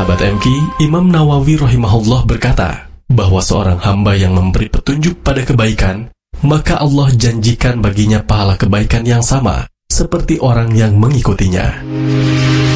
Sahabat MQ, Imam Nawawi rahimahullah berkata bahwa seorang hamba yang memberi petunjuk pada kebaikan, maka Allah janjikan baginya pahala kebaikan yang sama seperti orang yang mengikutinya.